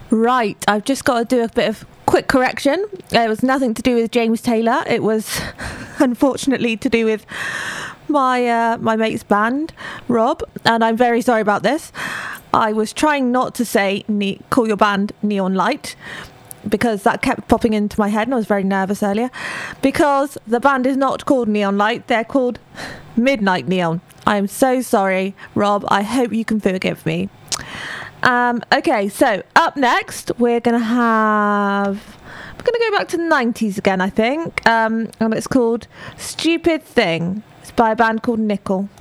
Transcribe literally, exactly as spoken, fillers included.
Right, I've just got to do a bit of quick correction. It was nothing to do with James Taylor. It was unfortunately to do with my uh, my mate's band, Rob, and I'm very sorry about this. I was trying not to say ne- call your band Neon Light, because that kept popping into my head and I was very nervous earlier, because the band is not called Neon Light, they're called Midnight Neon. I'm so sorry, Rob. I hope you can forgive me. Um, okay, so up next we're going to have... We're going to go back to the nineties again, I think. Um, and it's called Stupid Thing. It's by a band called Nickel.